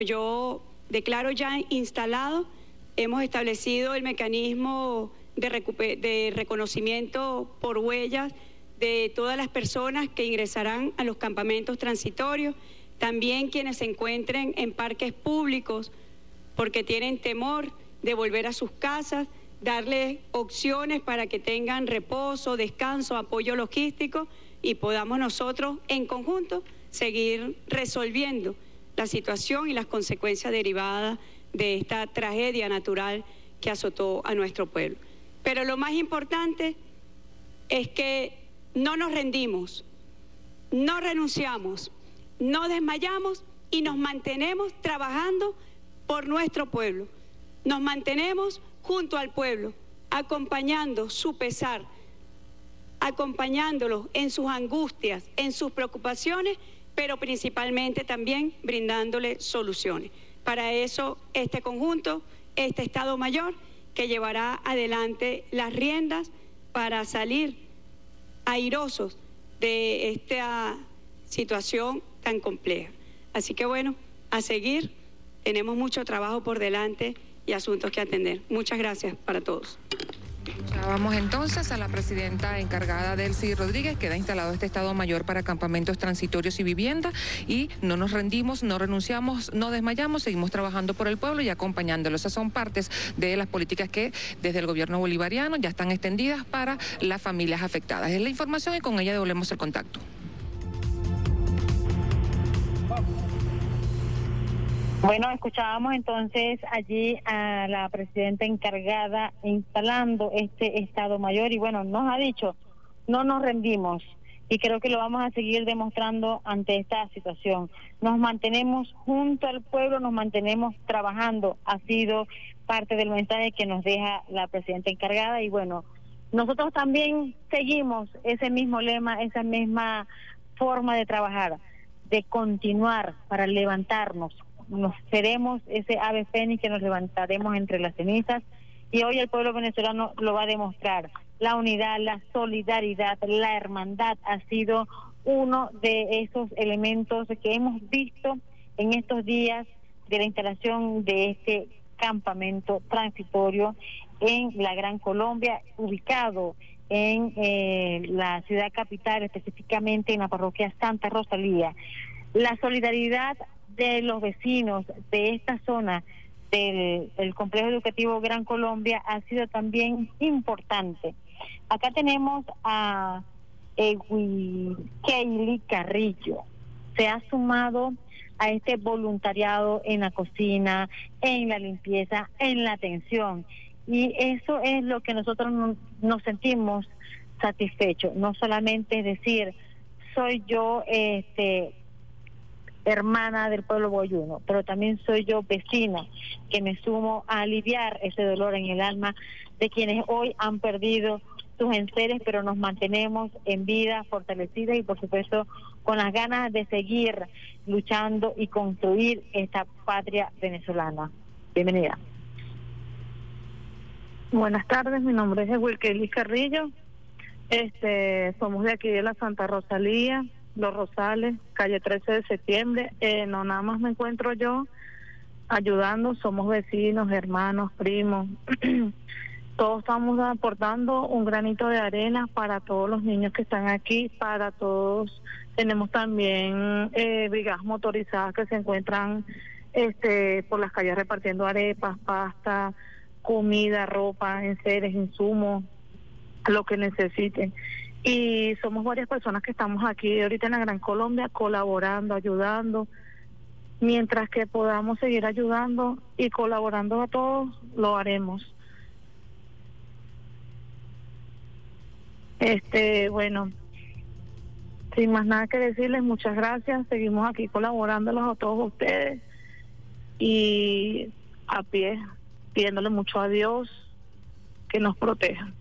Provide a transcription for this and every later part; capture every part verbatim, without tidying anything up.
Yo declaro ya instalado, hemos establecido el mecanismo de, recuper- de reconocimiento por huellas de todas las personas que ingresarán a los campamentos transitorios, también quienes se encuentren en parques públicos porque tienen temor de volver a sus casas, darles opciones para que tengan reposo, descanso, apoyo logístico y podamos nosotros en conjunto seguir resolviendo la situación y las consecuencias derivadas de esta tragedia natural que azotó a nuestro pueblo. Pero lo más importante es que no nos rendimos, no renunciamos, no desmayamos y nos mantenemos trabajando por nuestro pueblo. Nos mantenemos junto al pueblo, acompañando su pesar, acompañándolos en sus angustias, en sus preocupaciones, pero principalmente también brindándole soluciones. Para eso, este conjunto, este Estado Mayor, que llevará adelante las riendas para salir airosos de esta situación tan compleja. Así que bueno, a seguir, tenemos mucho trabajo por delante y asuntos que atender. Muchas gracias para todos. Ya vamos entonces a la presidenta encargada, Delcy Rodríguez. Queda instalado este Estado Mayor para campamentos transitorios y vivienda y no nos rendimos, no renunciamos, no desmayamos, seguimos trabajando por el pueblo y acompañándolo. Esas son partes de las políticas que desde el gobierno bolivariano ya están extendidas para las familias afectadas. Es la información y con ella devolvemos el contacto. Bueno, escuchábamos entonces allí a la presidenta encargada instalando este Estado Mayor y bueno, nos ha dicho, no nos rendimos y creo que lo vamos a seguir demostrando ante esta situación. Nos mantenemos junto al pueblo, nos mantenemos trabajando, ha sido parte del mensaje que nos deja la presidenta encargada y bueno, nosotros también seguimos ese mismo lema, esa misma forma de trabajar, de continuar para levantarnos. Nos seremos ese ave fénix que nos levantaremos entre las cenizas y hoy el pueblo venezolano lo va a demostrar. La unidad, la solidaridad, la hermandad ha sido uno de esos elementos que hemos visto en estos días de la instalación de este campamento transitorio en la Gran Colombia, ubicado en eh, la ciudad capital, específicamente en la parroquia Santa Rosalía. La solidaridad de los vecinos de esta zona del, del complejo educativo Gran Colombia ha sido también importante. Acá tenemos a Keili Carrillo, se ha sumado a este voluntariado en la cocina, en la limpieza, en la atención y eso es lo que nosotros no, nos sentimos satisfechos, no solamente es decir, soy yo este hermana del pueblo boyuno, pero también soy yo vecina que me sumo a aliviar ese dolor en el alma de quienes hoy han perdido sus enseres, pero nos mantenemos en vida, fortalecidas y por supuesto con las ganas de seguir luchando y construir esta patria venezolana. Bienvenida. Buenas tardes, mi nombre es Wilkelis Carrillo, este, somos de aquí de la Santa Rosalía, Los Rosales, calle trece de septiembre, eh, no nada más me encuentro yo ayudando, somos vecinos, hermanos, primos, todos estamos aportando un granito de arena para todos los niños que están aquí, para todos, tenemos también eh, brigadas motorizadas que se encuentran este por las calles repartiendo arepas, pasta, comida, ropa, enseres, insumos, lo que necesiten. Y somos varias personas que estamos aquí ahorita en la Gran Colombia colaborando, ayudando, mientras que podamos seguir ayudando y colaborando a todos, lo haremos. Este, bueno, sin más nada que decirles, muchas gracias, seguimos aquí colaborándolos a todos ustedes y a pie, pidiéndole mucho a Dios que nos proteja.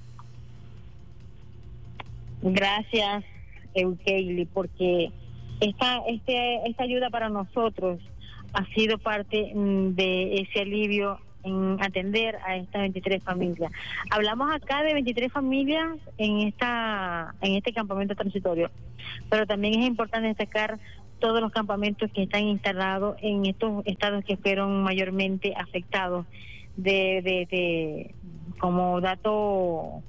Gracias, Eukeili, porque esta, este, esta ayuda para nosotros ha sido parte mm, de ese alivio en atender a estas veintitrés familias. Hablamos acá de veintitrés familias en esta en este campamento transitorio, pero también es importante destacar todos los campamentos que están instalados en estos estados que fueron mayormente afectados. De, de, de como dato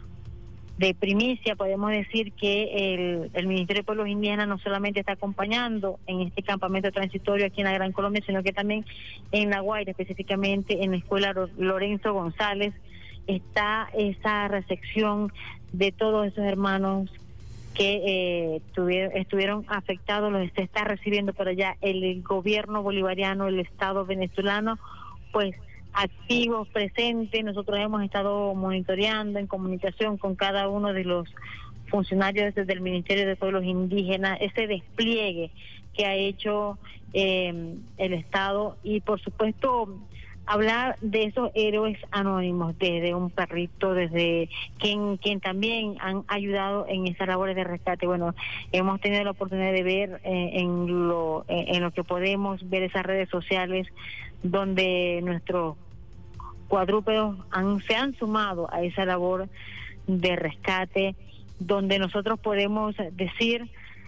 de primicia, podemos decir que el, el Ministerio de Pueblos Indígenas no solamente está acompañando en este campamento transitorio aquí en la Gran Colombia, sino que también en La Guaira, específicamente en la Escuela Lorenzo González, está esa recepción de todos esos hermanos que eh, tuvieron, estuvieron afectados, los se está recibiendo por allá el, el gobierno bolivariano, el Estado venezolano, pues activos, presentes. Nosotros hemos estado monitoreando en comunicación con cada uno de los funcionarios desde el Ministerio de Pueblos Indígenas, ese despliegue que ha hecho eh, el Estado, y por supuesto hablar de esos héroes anónimos, desde un perrito, desde quien quien también han ayudado en esas labores de rescate. Bueno, hemos tenido la oportunidad de ver eh, en lo en, en lo que podemos ver esas redes sociales donde nuestros cuadrúpedos han, se han sumado a esa labor de rescate, donde nosotros podemos decir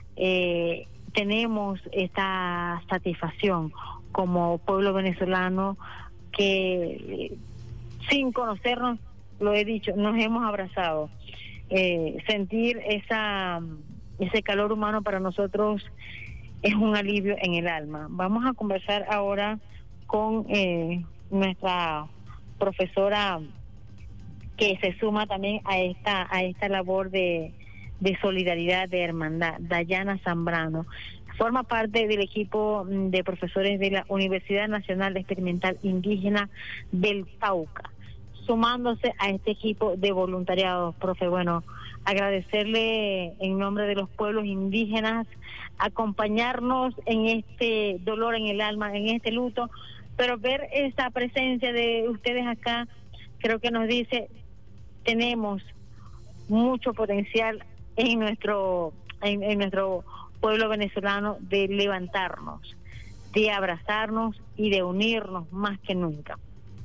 eh, tenemos esta satisfacción como pueblo venezolano que eh, sin conocernos, lo he dicho, nos hemos abrazado. Eh, sentir esa ese calor humano para nosotros es un alivio en el alma. Vamos a conversar ahora con eh, nuestra profesora que se suma también a esta a esta labor de, de solidaridad, de hermandad, Dayana Zambrano. Forma parte del equipo de profesores de la Universidad Nacional Experimental Indígena del Cauca, sumándose a este equipo de voluntariados. Profe, bueno, agradecerle en nombre de los pueblos indígenas, acompañarnos en este dolor en el alma, en este luto, pero ver esa presencia de ustedes acá, creo que nos dice, tenemos mucho potencial en nuestro, en, en nuestro pueblo venezolano de levantarnos, de abrazarnos y de unirnos más que nunca.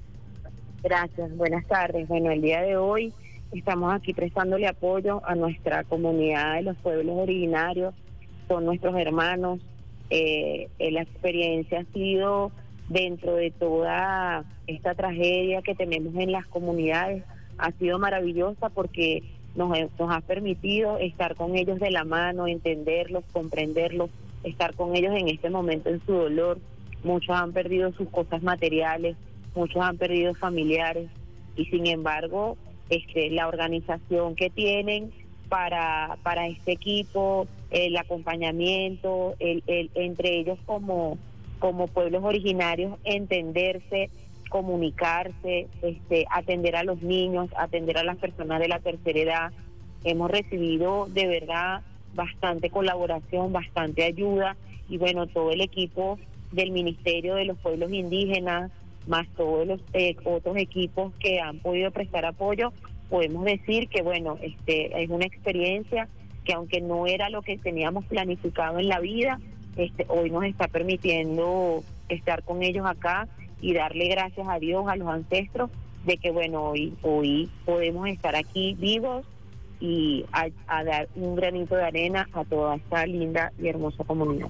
Gracias, buenas tardes. Bueno, el día de hoy estamos aquí prestándole apoyo a nuestra comunidad de los pueblos originarios, son nuestros hermanos. Eh, la experiencia ha sido, dentro de toda esta tragedia que tenemos en las comunidades, ha sido maravillosa porque nos, nos ha permitido estar con ellos de la mano, entenderlos, comprenderlos, estar con ellos en este momento en su dolor. Muchos han perdido sus cosas materiales, muchos han perdido familiares, y sin embargo este, la organización que tienen para para este equipo, el acompañamiento, el, el entre ellos como como pueblos originarios, entenderse, comunicarse, este, atender a los niños, atender a las personas de la tercera edad. Hemos recibido de verdad bastante colaboración, bastante ayuda, y bueno, todo el equipo del Ministerio de los Pueblos Indígenas, más todos los eh, otros equipos que han podido prestar apoyo, podemos decir que bueno, este es una experiencia que, aunque no era lo que teníamos planificado en la vida, este hoy nos está permitiendo estar con ellos acá y darle gracias a Dios, a los ancestros, de que bueno, hoy hoy podemos estar aquí vivos y a, a dar un granito de arena a toda esta linda y hermosa comunidad.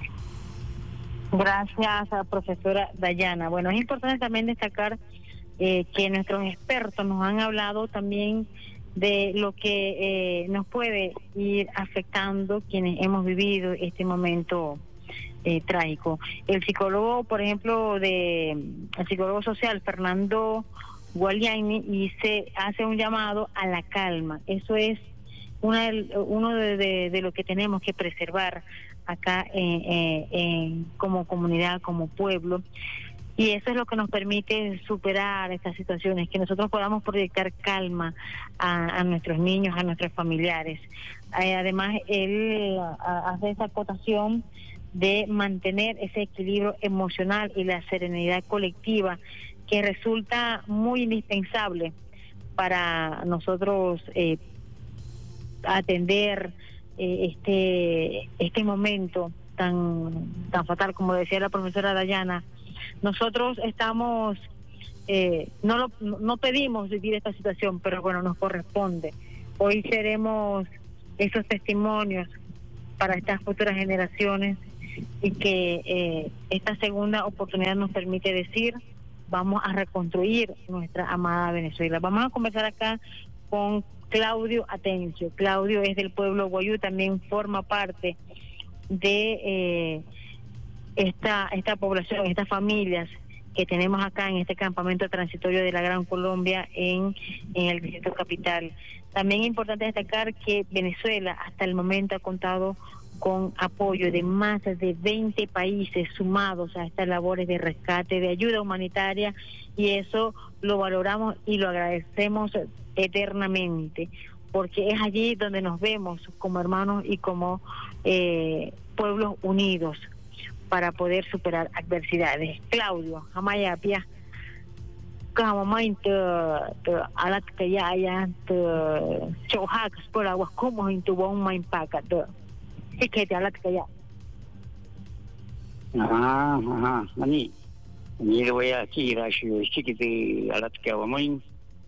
Gracias, profesora Dayana. Bueno, es importante también destacar eh, que nuestros expertos nos han hablado también de lo que eh, nos puede ir afectando quienes hemos vivido este momento eh, trágico. El psicólogo, por ejemplo, de el psicólogo social Fernando Gualiani, y se hace un llamado a la calma. Eso es una, uno de, de, de lo que tenemos que preservar acá eh, eh, eh, como comunidad, como pueblo, y eso es lo que nos permite superar estas situaciones, que nosotros podamos proyectar calma a, a nuestros niños, a nuestros familiares. Eh, además, él a, hace esa acotación de mantener ese equilibrio emocional y la serenidad colectiva, que resulta muy indispensable para nosotros eh, atender eh, este este momento tan tan fatal, como decía la profesora Dayana. Nosotros estamos eh, no lo, no pedimos vivir esta situación, pero bueno, nos corresponde. Hoy seremos esos testimonios para estas futuras generaciones y que eh, esta segunda oportunidad nos permite decir: vamos a reconstruir nuestra amada Venezuela. Vamos a conversar acá con Claudio Atencio. Claudio es del pueblo guayú, también forma parte de eh, esta esta población, estas familias que tenemos acá en este campamento transitorio de la Gran Colombia en, en el distrito capital. También es importante destacar que Venezuela hasta el momento ha contado con apoyo de más de veinte países sumados a estas labores de rescate, de ayuda humanitaria, y eso lo valoramos y lo agradecemos eternamente, porque es allí donde nos vemos como hermanos y como eh, pueblos unidos para poder superar adversidades. Claudio, Amayapia, Kamamain te alat kaya te chohakas por aguas como en tu bon main paca te es que te alat kaya. Ah, ah, ani ni le voy a decir a su chiquite alat kaya main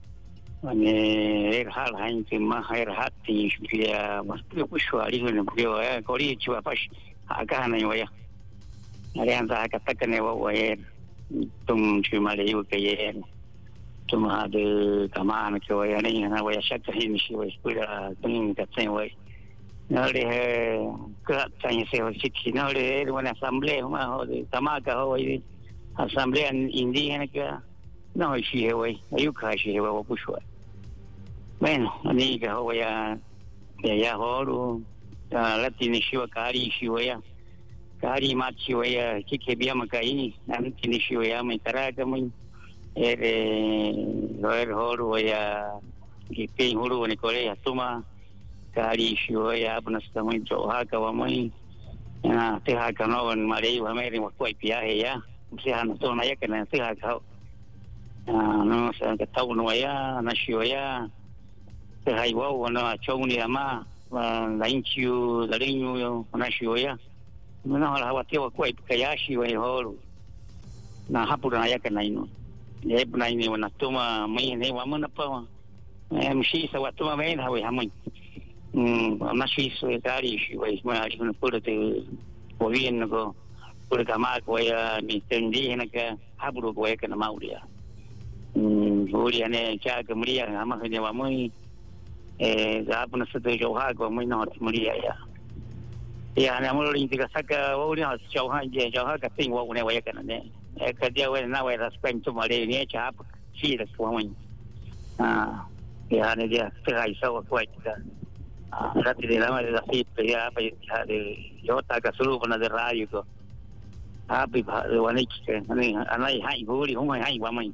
ane er hal hain te ma er hati dia mas pio pushwari ne pio eh kori chua pas aga na yo ya ada anta kata ne wa wa tum chuma le yo ke tum ada taman ke wa ni na wa shat hin shi wa spura tum ka tsen wa na le ka tsan se wa chiki na le una asamblea ma ho de tamaka ho i asamblea indígena que no shi wa ayu ka shi wa pushwa bueno ani ka ho ya ya ya ho la tiene shi wa kari shi wa ya kari machi wa ya kike biya makai nan tiene shi wa ya me taraka mun ere loer horu ya que pe horu ne Corea toma kari shio ya apna stamo jo haka wa mai na te haka no en marei wa mai mo kwai pia ya se han to na ya que na se haka no se que tau no ya na shio ya te hai wa no chou ni ama la inchu la reño na shio ya no la wa te wa kwai kaya shio ya horu na hapura ya que na ino ye puna ini wana toma mai ne wa mana pa em shi sa wa toma mai na we hamoi mm na shi so kari shi we ma ari no por te gobierno ko por kama ko ya mi tendi na ka haburu ko ya kana mauria mm uri ane cha ka muria ama ne wa moi eh ga puna sa te jo ha ko moi no muria ya ya na mo ri te ka saka uri ha jo ha je jo ha ka ting wa ne wa ya kana ne que dia we na we respecto mare ni cha si de suamen ah ya ne dia se ai sa wa cuesta ah rati de la de la fit ya pa de yo ta ka sulu na de radio ko ah pi pa de wa ni ke ani anai hai guri hum hai wa mai.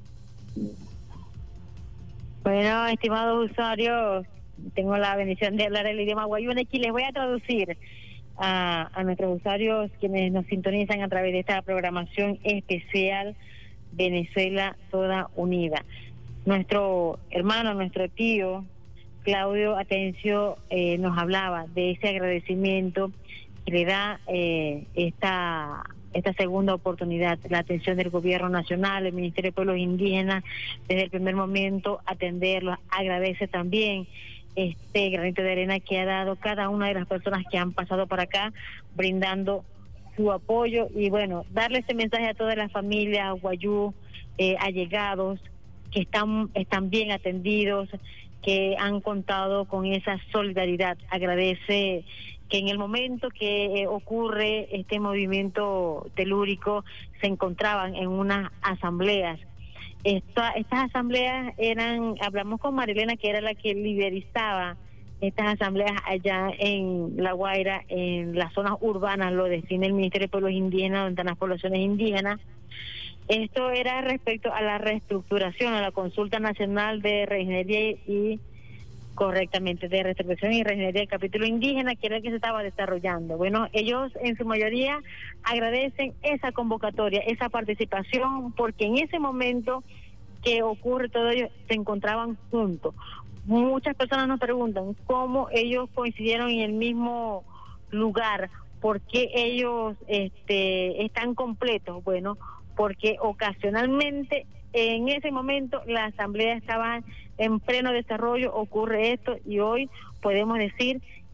Bueno, estimados usuarios, tengo la bendición de hablar el idioma guayú. Aquí les voy a traducir A, a nuestros usuarios quienes nos sintonizan a través de esta programación especial Venezuela Toda Unida. Nuestro hermano, nuestro tío Claudio Atencio eh, nos hablaba de ese agradecimiento que le da eh, esta esta segunda oportunidad, la atención del gobierno nacional, el Ministerio de Pueblos Indígenas, desde el primer momento atenderlos. Agradece también este granito de arena que ha dado cada una de las personas que han pasado por acá, brindando su apoyo, y bueno, darle este mensaje a todas las familias guayú, eh, allegados, que están, están bien atendidos, que han contado con esa solidaridad. Agradece que en el momento que eh, ocurre este movimiento telúrico se encontraban en unas asambleas. Esta, estas asambleas eran, hablamos con Marilena, que era la que liderizaba estas asambleas allá en La Guaira, en las zonas urbanas, lo define el Ministerio de Pueblos Indígenas, donde están las poblaciones indígenas. Esto era respecto a la reestructuración, a la consulta nacional de reingeniería y, correctamente, de reestructuración y reingeniería del capítulo indígena, que era el que se estaba desarrollando. Bueno, ellos en su mayoría agradecen esa convocatoria, esa participación, porque en ese momento que ocurre todo ello, se encontraban juntos. Muchas personas nos preguntan cómo ellos coincidieron en el mismo lugar, por qué ellos este, están completos. Bueno, porque ocasionalmente en ese momento la asamblea estaba en pleno desarrollo, ocurre esto, y hoy podemos decir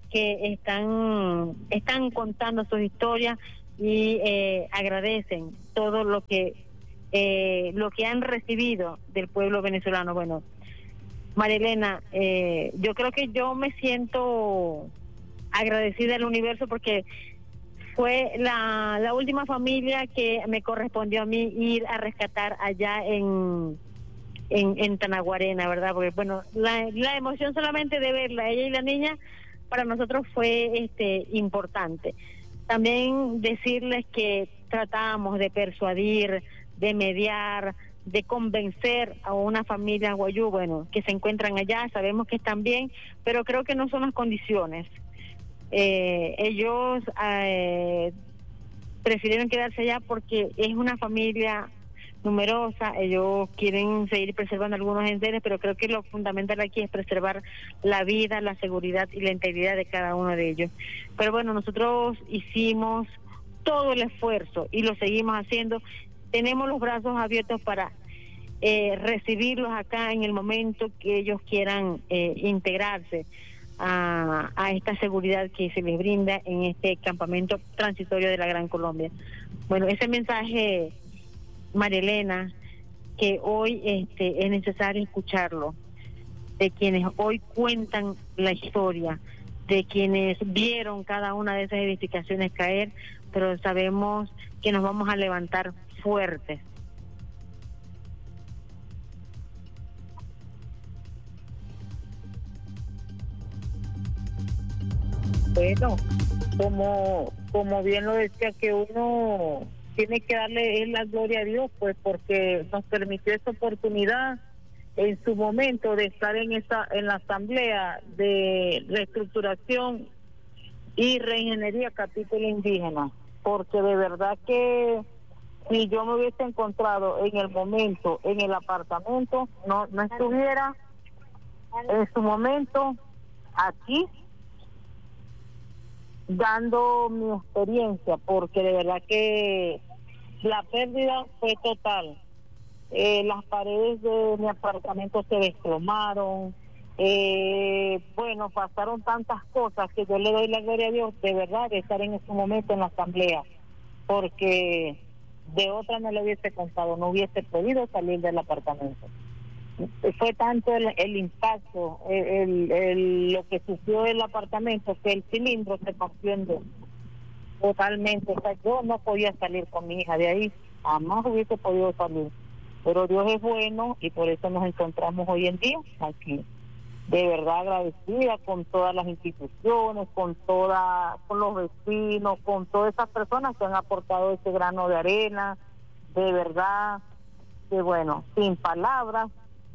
que están, están contando sus historias y eh, agradecen todo lo que, eh, lo que han recibido del pueblo venezolano. Bueno, María Elena, eh, yo creo que yo me siento agradecida al universo porque fue la, la última familia que me correspondió a mí ir a rescatar allá en, en, en Tanaguarena, ¿verdad? Porque, bueno, la, la emoción solamente de verla, ella y la niña, para nosotros fue este importante. También decirles que tratamos de persuadir, de mediar, de convencer a una familia guayú, bueno, que se encuentran allá, sabemos que están bien, pero creo que no son las condiciones. Eh, ellos eh, prefirieron quedarse allá porque es una familia numerosa, ellos quieren seguir preservando algunos enseres, pero creo que lo fundamental aquí es preservar la vida, la seguridad y la integridad de cada uno de ellos. Pero bueno, nosotros hicimos todo el esfuerzo y lo seguimos haciendo. Tenemos los brazos abiertos para eh, recibirlos acá en el momento que ellos quieran eh, integrarse a, a esta seguridad que se les brinda en este campamento transitorio de la Gran Colombia. Bueno, ese mensaje, María Elena, que hoy este, es necesario escucharlo, de quienes hoy cuentan la historia, de quienes vieron cada una de esas edificaciones caer, pero sabemos que nos vamos a levantar fuertes. Bueno, como, como bien lo decía, que uno tiene que darle la gloria a Dios, pues porque nos permitió esta oportunidad en su momento de estar en esa en la asamblea de reestructuración y reingeniería capítulo indígena, porque de verdad que si yo me hubiese encontrado en el momento en el apartamento, no no estuviera en su momento aquí dando mi experiencia, porque de verdad que la pérdida fue total. Eh, las paredes de mi apartamento se desplomaron, eh, bueno, pasaron tantas cosas que yo le doy la gloria a Dios de verdad de estar en ese momento en la asamblea, porque de otra no le hubiese contado, no hubiese podido salir del apartamento. Fue tanto el, el impacto, el, el, el, lo que sufrió el apartamento, que el cilindro se partió en dos totalmente. O sea, yo no podía salir con mi hija de ahí, jamás hubiese podido salir. Pero Dios es bueno y por eso nos encontramos hoy en día aquí. De verdad agradecida con todas las instituciones, con toda, con los vecinos, con todas esas personas que han aportado ese grano de arena. De verdad que bueno, sin palabras.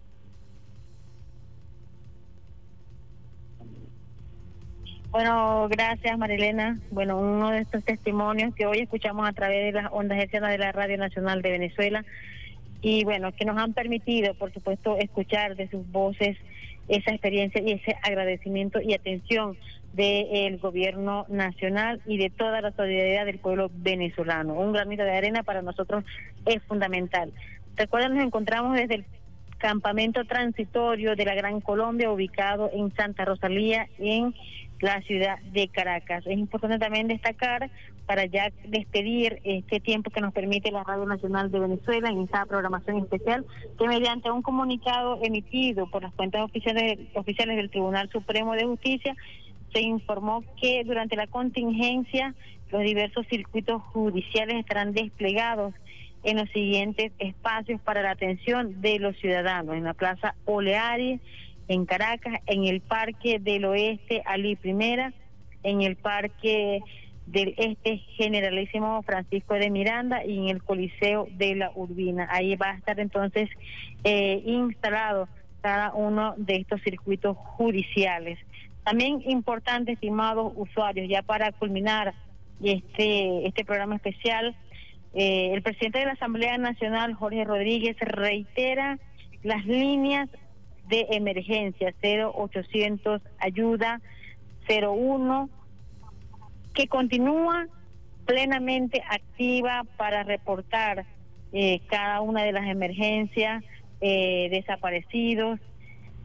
Bueno, gracias María Elena. Bueno, uno de estos testimonios que hoy escuchamos a través de las ondas hercianas de la Radio Nacional de Venezuela y bueno, que nos han permitido, por supuesto, escuchar de sus voces esa experiencia y ese agradecimiento y atención del gobierno nacional y de toda la solidaridad del pueblo venezolano. Un granito de arena para nosotros es fundamental. Recuerden, nos encontramos desde el campamento transitorio de la Gran Colombia, ubicado en Santa Rosalía, en la ciudad de Caracas. Es importante también destacar, para ya despedir este tiempo que nos permite la Radio Nacional de Venezuela en esta programación especial, que mediante un comunicado emitido por las cuentas oficiales, oficiales del Tribunal Supremo de Justicia, se informó que durante la contingencia los diversos circuitos judiciales estarán desplegados en los siguientes espacios para la atención de los ciudadanos: en la Plaza Olearis, en Caracas, en el Parque del Oeste Alí Primera, en el Parque del Este Generalísimo Francisco de Miranda y en el Coliseo de la Urbina. Ahí va a estar entonces eh, instalado cada uno de estos circuitos judiciales. También importante, estimados usuarios, ya para culminar este, este programa especial, eh, el presidente de la Asamblea Nacional, Jorge Rodríguez, reitera las líneas de emergencia cero ochocientos ayuda cero uno, que continúa plenamente activa para reportar eh, cada una de las emergencias, eh, desaparecidos,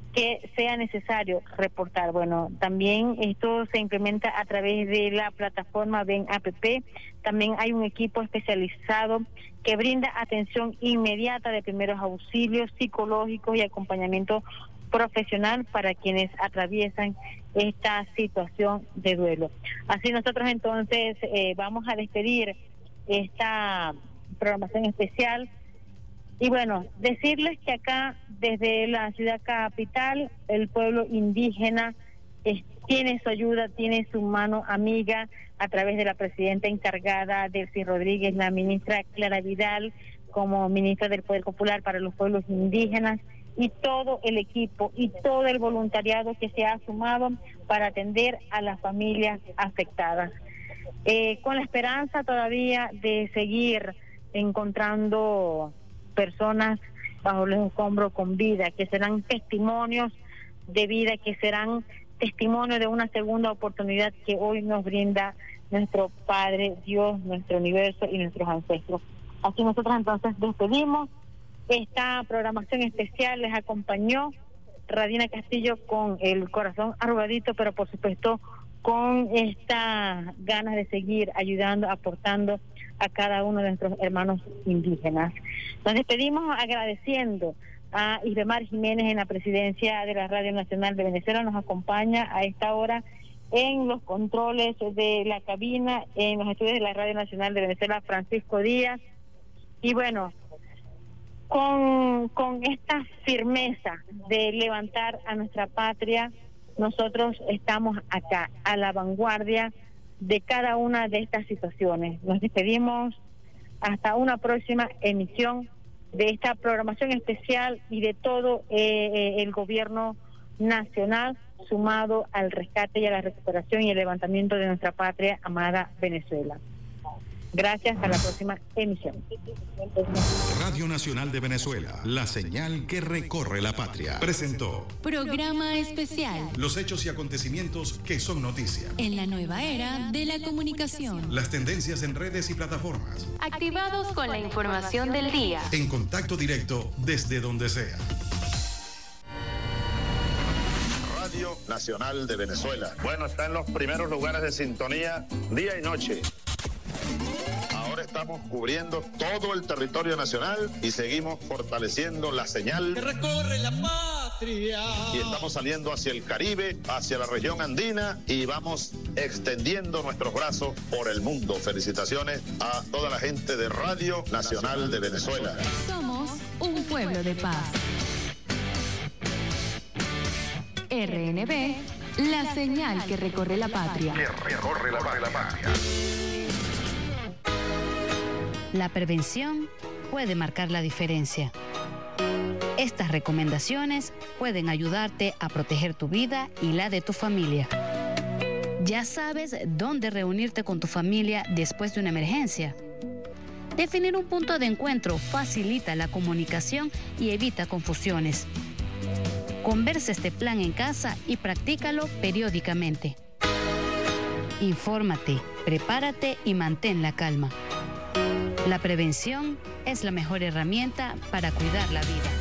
que sea necesario reportar. Bueno, también esto se implementa a través de la plataforma Ven App. También hay un equipo especializado que brinda atención inmediata de primeros auxilios psicológicos y acompañamiento profesional para quienes atraviesan esta situación de duelo. Así nosotros entonces eh, vamos a despedir esta programación especial. Y bueno, decirles que acá, desde la ciudad capital, el pueblo indígena eh, tiene su ayuda, tiene su mano amiga a través de la presidenta encargada, Delcy Rodríguez, la ministra Clara Vidal, como ministra del Poder Popular para los Pueblos Indígenas, y todo el equipo y todo el voluntariado que se ha sumado para atender a las familias afectadas. Eh, con la esperanza todavía de seguir encontrando personas bajo los escombros con vida, que serán testimonios de vida, que serán testimonios de una segunda oportunidad que hoy nos brinda nuestro Padre Dios, nuestro universo y nuestros ancestros. Así nosotros entonces despedimos esta programación especial. Les acompañó Radina Castillo con el corazón arrugadito, pero por supuesto con estas ganas de seguir ayudando, aportando a cada uno de nuestros hermanos indígenas. Nos despedimos agradeciendo a Isbemar Jiménez en la presidencia de la Radio Nacional de Venezuela. Nos acompaña a esta hora en los controles de la cabina, en los estudios de la Radio Nacional de Venezuela, Francisco Díaz. Y bueno, con, con esta firmeza de levantar a nuestra patria, nosotros estamos acá, a la vanguardia de cada una de estas situaciones. Nos despedimos hasta una próxima emisión de esta programación especial y de todo eh, el gobierno nacional sumado al rescate y a la recuperación y el levantamiento de nuestra patria amada Venezuela. Gracias, a la próxima emisión. Radio Nacional de Venezuela, la señal que recorre la patria. Presentó Programa Especial. Los hechos y acontecimientos que son noticia. En la nueva era de la comunicación. Las tendencias en redes y plataformas. Activados con la información del día. En contacto directo desde donde sea. Radio Nacional de Venezuela. Bueno, está en los primeros lugares de sintonía día y noche. Ahora estamos cubriendo todo el territorio nacional y seguimos fortaleciendo la señal que recorre la patria. Y estamos saliendo hacia el Caribe, hacia la región andina y vamos extendiendo nuestros brazos por el mundo. Felicitaciones a toda la gente de Radio Nacional de Venezuela. Somos un pueblo de paz. R N B, la señal que recorre la patria. Que recorre la patria. La prevención puede marcar la diferencia. Estas recomendaciones pueden ayudarte a proteger tu vida y la de tu familia. Ya sabes dónde reunirte con tu familia después de una emergencia. Definir un punto de encuentro facilita la comunicación y evita confusiones. Conversa este plan en casa y practícalo periódicamente. Infórmate, prepárate y mantén la calma. La prevención es la mejor herramienta para cuidar la vida.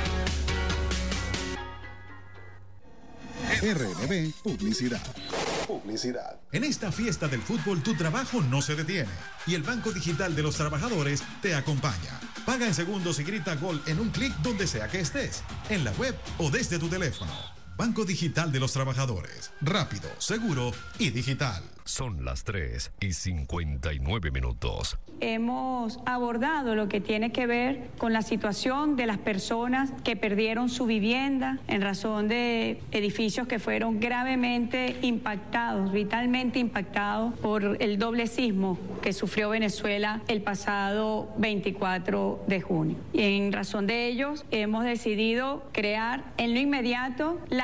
R N B Publicidad. Publicidad. En esta fiesta del fútbol tu trabajo no se detiene y el Banco Digital de los Trabajadores te acompaña. Paga en segundos y grita gol en un clic donde sea que estés, en la web o desde tu teléfono. Banco Digital de los Trabajadores. Rápido, seguro y digital. Son las tres y cincuenta y nueve minutos. Hemos abordado lo que tiene que ver con la situación de las personas que perdieron su vivienda en razón de edificios que fueron gravemente impactados, vitalmente impactados por el doble sismo que sufrió Venezuela el pasado veinticuatro de junio. Y en razón de ellos hemos decidido crear en lo inmediato la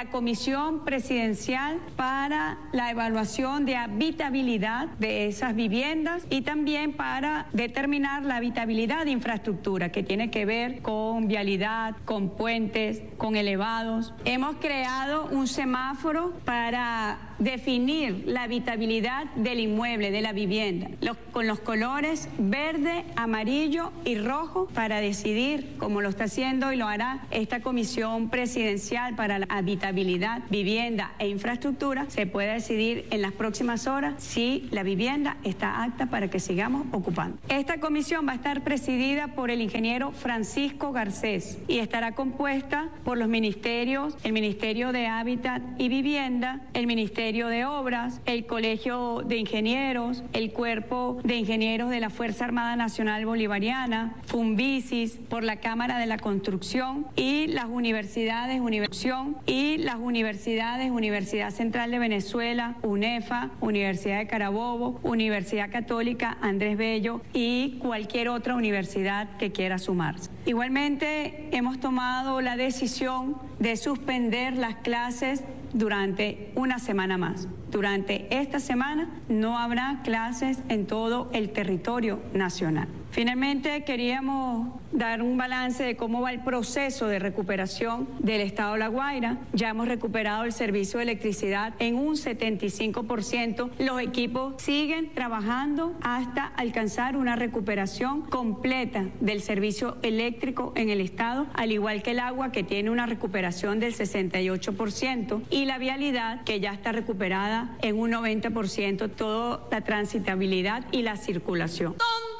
la Comisión Presidencial para la evaluación de habitabilidad de esas viviendas y también para determinar la habitabilidad de infraestructura que tiene que ver con vialidad, con puentes, con elevados. Hemos creado un semáforo para definir la habitabilidad del inmueble, de la vivienda, los, con los colores verde, amarillo y rojo para decidir, como lo está haciendo y lo hará esta Comisión Presidencial para la Habitabilidad, Vivienda e Infraestructura, se puede decidir en las próximas horas si la vivienda está apta para que sigamos ocupando. Esta comisión va a estar presidida por el ingeniero Francisco Garcés y estará compuesta por los ministerios, el Ministerio de Hábitat y Vivienda, el Ministerio de Obras, el Colegio de Ingenieros, el Cuerpo de Ingenieros de la Fuerza Armada Nacional Bolivariana, Funvisis, por la Cámara de la Construcción y las universidades, Universión y las universidades, Universidad Central de Venezuela, UNEFA, Universidad de Carabobo, Universidad Católica Andrés Bello y cualquier otra universidad que quiera sumarse. Igualmente, hemos tomado la decisión de suspender las clases durante una semana más. Durante esta semana no habrá clases en todo el territorio nacional. Finalmente, queríamos dar un balance de cómo va el proceso de recuperación del estado de La Guaira. Ya hemos recuperado el servicio de electricidad en un setenta y cinco por ciento. Los equipos siguen trabajando hasta alcanzar una recuperación completa del servicio eléctrico en el estado, al igual que el agua, que tiene una recuperación del sesenta y ocho por ciento, y la vialidad, que ya está recuperada en un noventa por ciento, toda la transitabilidad y la circulación.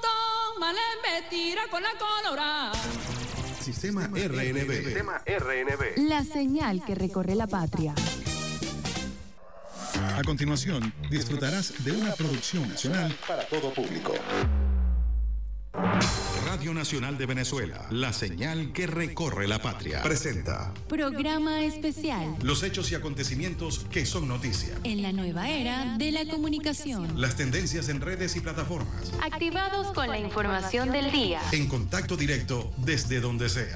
Con la colorada. Sistema R N B. Sistema R N B. La señal que recorre la patria. A continuación, disfrutarás de una producción nacional para todo público. Radio Nacional de Venezuela, la señal que recorre la patria. Presenta Programa especial. Los hechos y acontecimientos que son noticia. En la nueva era de la comunicación. Las tendencias en redes y plataformas. Activados con la información del día. En contacto directo desde donde sea.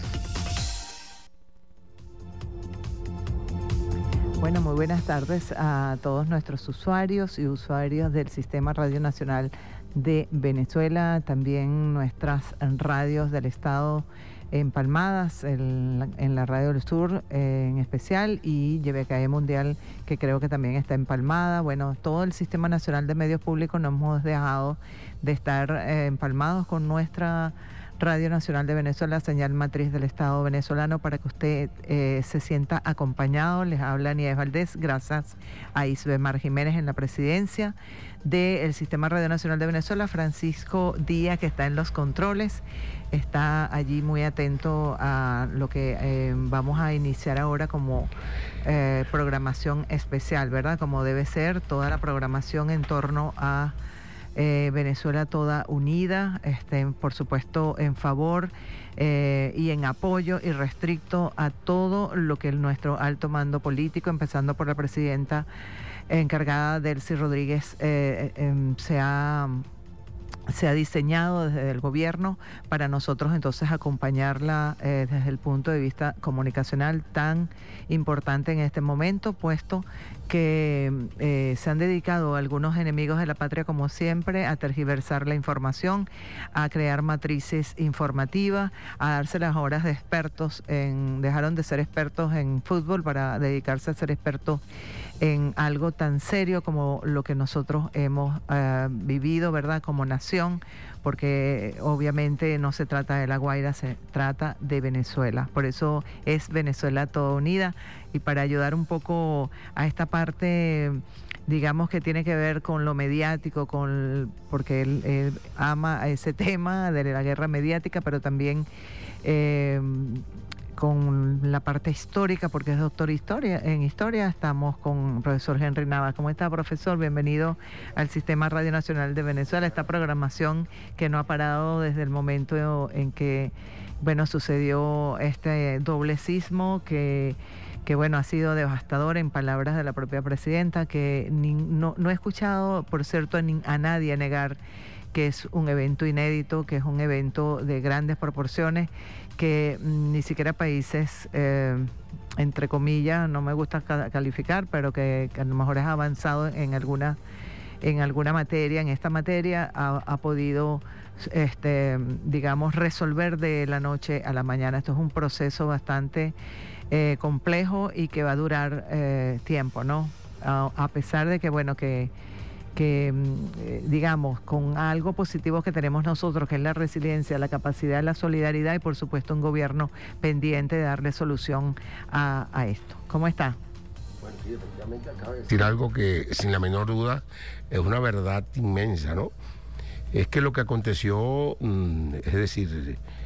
Bueno, muy buenas tardes a todos nuestros usuarios y usuarios del Sistema Radio Nacional de Venezuela, también nuestras radios del estado empalmadas, en, en la Radio del Sur eh, en especial, y Y B K E Mundial, que creo que también está empalmada. Bueno, todo el Sistema Nacional de Medios Públicos no hemos dejado de estar eh, empalmados con nuestra Radio Nacional de Venezuela, señal matriz del Estado venezolano, para que usted eh, se sienta acompañado. Les habla Nieves Valdés, gracias a Isbemar Jiménez en la presidencia del Sistema Radio Nacional de Venezuela, Francisco Díaz, que está en los controles, está allí muy atento a lo que eh, vamos a iniciar ahora como eh, programación especial, ¿verdad? Como debe ser toda la programación en torno a Eh, Venezuela toda unida, este, por supuesto en favor eh, y en apoyo irrestricto a todo lo que el, nuestro alto mando político, empezando por la presidenta encargada, Delcy Rodríguez, eh, eh, se ha... se ha diseñado desde el gobierno para nosotros entonces acompañarla eh, desde el punto de vista comunicacional tan importante en este momento, puesto que eh, se han dedicado algunos enemigos de la patria, como siempre, a tergiversar la información, a crear matrices informativas, a darse las horas de expertos en, dejaron de ser expertos en fútbol para dedicarse a ser expertos en algo tan serio como lo que nosotros hemos eh, vivido, ¿verdad?, como nación, porque obviamente no se trata de La Guaira, se trata de Venezuela. Por eso es Venezuela toda unida, y para ayudar un poco a esta parte, digamos, que tiene que ver con lo mediático, con porque él, él ama ese tema de la guerra mediática, pero también eh, con la parte histórica, porque es doctor historia, en historia. Estamos con el profesor Henry Navas. ¿Cómo está, profesor? Bienvenido al Sistema Radio Nacional de Venezuela, esta programación que no ha parado desde el momento en que, bueno, sucedió este doble sismo que, que bueno, ha sido devastador, en palabras de la propia presidenta, que ni, no, no he escuchado, por cierto, a, ni, a nadie negar que es un evento inédito, que es un evento de grandes proporciones, que ni siquiera países eh, entre comillas, no me gusta calificar, pero que, que a lo mejor es avanzado en alguna, en alguna materia, en esta materia, ha, ha podido, este, digamos, resolver de la noche a la mañana. Esto es un proceso bastante eh, complejo y que va a durar eh, tiempo, ¿no? A, a pesar de que, bueno, que... que eh, digamos, con algo positivo que tenemos nosotros, que es la resiliencia, la capacidad, la solidaridad y por supuesto un gobierno pendiente de darle solución a, a esto. ¿Cómo está? Bueno, sí, efectivamente acaba de decir algo que sin la menor duda es una verdad inmensa, ¿no? Es que lo que aconteció, es decir,